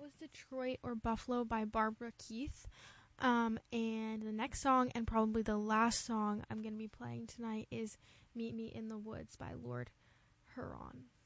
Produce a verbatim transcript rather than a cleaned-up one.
was Detroit or Buffalo by Barbara Keith. Um, and the next song, and probably the last song I'm going to be playing tonight, is Meet Me in the Woods by Lord Huron.